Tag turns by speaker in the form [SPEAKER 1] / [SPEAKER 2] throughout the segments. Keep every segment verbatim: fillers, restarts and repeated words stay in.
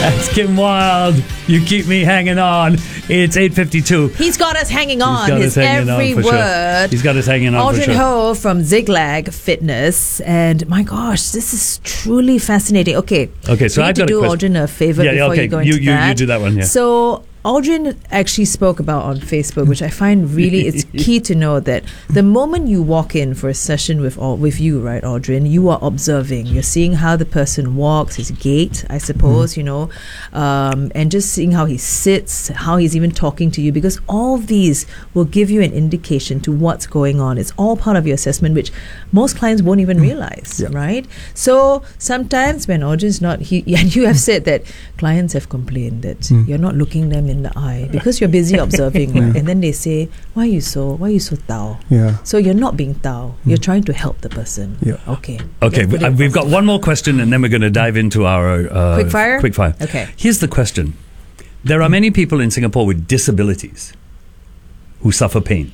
[SPEAKER 1] That's Kim Wilde. You keep me hanging on. It's eight fifty-two.
[SPEAKER 2] He's got us hanging on.
[SPEAKER 1] He's got
[SPEAKER 2] His
[SPEAKER 1] us hanging
[SPEAKER 2] every
[SPEAKER 1] on for
[SPEAKER 2] word.
[SPEAKER 1] Sure. He's got us hanging on
[SPEAKER 2] Aldrin
[SPEAKER 1] for sure.
[SPEAKER 2] Ho from Ziglag Fitness. And my gosh, this is truly fascinating. Okay.
[SPEAKER 1] Okay, so
[SPEAKER 2] we need
[SPEAKER 1] I've
[SPEAKER 2] to
[SPEAKER 1] got a
[SPEAKER 2] do
[SPEAKER 1] question.
[SPEAKER 2] Aldrin a favor
[SPEAKER 1] Yeah, yeah,
[SPEAKER 2] before
[SPEAKER 1] okay.
[SPEAKER 2] you go
[SPEAKER 1] You-
[SPEAKER 2] into
[SPEAKER 1] you- you
[SPEAKER 2] that.
[SPEAKER 1] do that one, yeah.
[SPEAKER 2] So Aldrin actually spoke about on Facebook, which I find really it's key to know that the moment you walk in for a session with all with you, right, Aldrin, you are observing. You're seeing how the person walks, his gait, I suppose, mm. you know, um, and just seeing how he sits, how he's even talking to you, because all these will give you an indication to what's going on. It's all part of your assessment, which most clients won't even realize,
[SPEAKER 3] yeah.
[SPEAKER 2] right? So sometimes when Aldrin's not, he and you have said that clients have complained that mm. you're not looking them in the eye because you're busy observing, right? And then they say, why are you so why are you so tao?
[SPEAKER 3] Yeah.
[SPEAKER 2] So you're not being tao, you're trying to help the person.
[SPEAKER 3] Yeah.
[SPEAKER 2] Okay.
[SPEAKER 1] Okay,
[SPEAKER 2] Let's put
[SPEAKER 1] uh,
[SPEAKER 2] it
[SPEAKER 1] we've got
[SPEAKER 2] positive.
[SPEAKER 1] one more question and then we're going to dive into our uh,
[SPEAKER 2] Quick fire?
[SPEAKER 1] Quick fire.
[SPEAKER 2] Okay.
[SPEAKER 1] Here's the question. There are many people in Singapore with disabilities who suffer pain.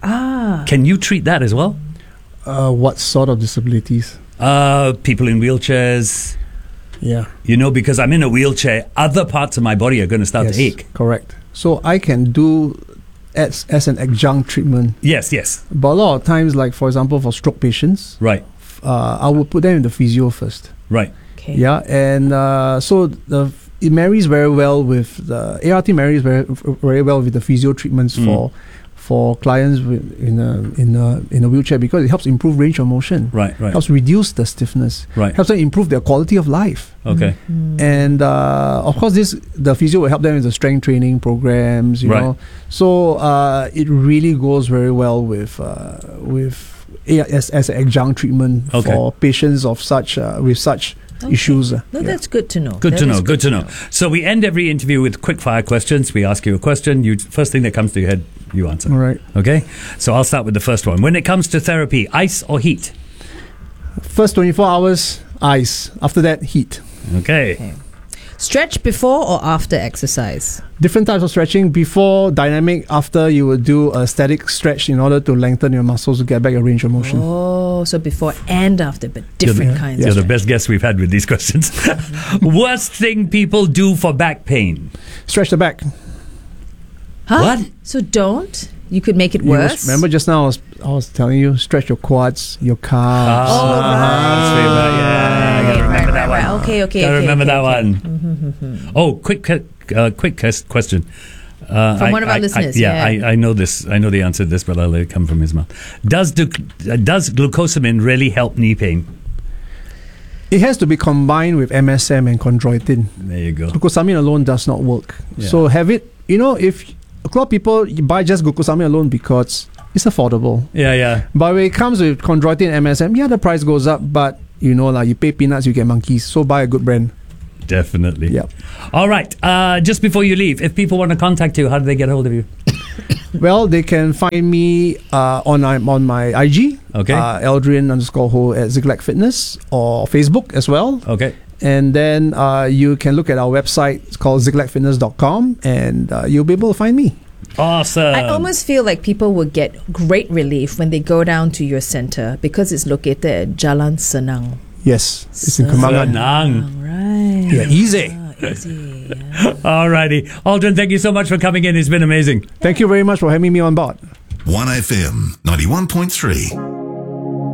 [SPEAKER 2] Ah.
[SPEAKER 1] Can you treat that as well?
[SPEAKER 3] Uh, what sort of disabilities?
[SPEAKER 1] Uh, people in wheelchairs.
[SPEAKER 3] Yeah.
[SPEAKER 1] You know, because I'm in a wheelchair, other parts of my body are going to start
[SPEAKER 3] yes,
[SPEAKER 1] to ache.
[SPEAKER 3] Correct. So I can do as, as an adjunct treatment.
[SPEAKER 1] Yes, yes.
[SPEAKER 3] But a lot of times, like for example, for stroke patients,
[SPEAKER 1] Right,
[SPEAKER 3] uh, I will put them in the physio first.
[SPEAKER 1] right.
[SPEAKER 2] Okay.
[SPEAKER 3] Yeah, and uh, so the it marries very well with the A R T marries very very well with the physio treatments
[SPEAKER 1] Mm.
[SPEAKER 3] for for clients with, in a in a in a wheelchair, because it helps improve range of motion.
[SPEAKER 1] Right, right.
[SPEAKER 3] Helps reduce the stiffness.
[SPEAKER 1] Right.
[SPEAKER 3] Helps them improve their quality of life.
[SPEAKER 1] Okay.
[SPEAKER 2] Mm.
[SPEAKER 3] And uh, of course, this the physio will help them with the strength training programs. You
[SPEAKER 1] Right.
[SPEAKER 3] know, so uh, it really goes very well with uh, with A- as as an adjunct treatment
[SPEAKER 1] Okay.
[SPEAKER 3] for patients of such uh, with such
[SPEAKER 2] Okay.
[SPEAKER 3] issues. uh,
[SPEAKER 2] No,
[SPEAKER 3] yeah.
[SPEAKER 2] that's good to know.
[SPEAKER 1] Good
[SPEAKER 2] That
[SPEAKER 1] to
[SPEAKER 2] is
[SPEAKER 1] know. Good to know. So we end every interview with quick fire questions. We ask you a question. You first thing that comes to your head, you answer.
[SPEAKER 3] All right.
[SPEAKER 1] Okay. So I'll start with the first one. When it comes to therapy, ice or heat?
[SPEAKER 3] First twenty-four hours, ice. After that, heat.
[SPEAKER 1] Okay.
[SPEAKER 2] Okay. Stretch before or after exercise?
[SPEAKER 3] Different types of stretching. Before dynamic, after you will do a static stretch in order to lengthen your muscles to get back your range of motion.
[SPEAKER 2] Oh, so before and after, but different
[SPEAKER 1] You're the,
[SPEAKER 2] kinds.
[SPEAKER 1] You're
[SPEAKER 2] of
[SPEAKER 1] the
[SPEAKER 2] stretch.
[SPEAKER 1] best guest we've had with these questions. Worst thing people do for back pain?
[SPEAKER 3] Stretch the back.
[SPEAKER 2] Huh?
[SPEAKER 1] What?
[SPEAKER 2] So don't. You could make it
[SPEAKER 3] You
[SPEAKER 2] worse.
[SPEAKER 3] must- remember just now I was, I was telling you, stretch your quads, your calves.
[SPEAKER 2] Oh, right.
[SPEAKER 1] that's very bad. Yeah, I gotta
[SPEAKER 2] Right,
[SPEAKER 1] remember
[SPEAKER 2] right,
[SPEAKER 1] that
[SPEAKER 2] right.
[SPEAKER 1] one.
[SPEAKER 2] Okay, okay,
[SPEAKER 1] Gotta
[SPEAKER 2] okay,
[SPEAKER 1] remember
[SPEAKER 2] okay,
[SPEAKER 1] that
[SPEAKER 2] okay.
[SPEAKER 1] one. Oh, quick, que- uh, quick ques- question. Uh,
[SPEAKER 2] From
[SPEAKER 1] I-
[SPEAKER 2] one of our
[SPEAKER 1] I- I-
[SPEAKER 2] listeners,
[SPEAKER 1] yeah,
[SPEAKER 2] yeah.
[SPEAKER 1] I, I know this. I know the answer to this, but I'll let it come from his mouth. Does du- uh, does glucosamine really help knee pain?
[SPEAKER 3] It has to be combined with M S M and chondroitin.
[SPEAKER 1] There you go.
[SPEAKER 3] Glucosamine alone does not work.
[SPEAKER 1] Yeah.
[SPEAKER 3] So have it, you know, if a lot of people buy just glucosamine alone because it's affordable.
[SPEAKER 1] Yeah, yeah.
[SPEAKER 3] But when it comes with chondroitin and M S M, yeah, the price goes up, but you know, like you pay peanuts, you get monkeys. So buy a good brand.
[SPEAKER 1] Definitely.
[SPEAKER 3] Yep.
[SPEAKER 1] All right. Uh, just before you leave, if people want to contact you, how do they get hold of you?
[SPEAKER 3] Well, they can find me uh, on on my I G,
[SPEAKER 1] Okay.
[SPEAKER 3] uh, Eldrin underscore Ho at Ziglag Fitness, or Facebook as well.
[SPEAKER 1] Okay.
[SPEAKER 3] And then uh, you can look at our website. It's called ziglag fitness dot com, and uh, you'll be able to find me.
[SPEAKER 1] Awesome.
[SPEAKER 2] I almost feel like people will get great relief when they go down to your center because it's located at Jalan Senang.
[SPEAKER 3] Yes, it's in
[SPEAKER 2] Senang.
[SPEAKER 3] Kembangan.
[SPEAKER 1] Senang.
[SPEAKER 2] Right.
[SPEAKER 3] Yeah, easy.
[SPEAKER 2] Ah, easy. Yeah.
[SPEAKER 1] All righty. Aldrin, thank you so much for coming in. It's been amazing.
[SPEAKER 3] Thank you very much for having me on board.
[SPEAKER 4] one F M ninety-one point three.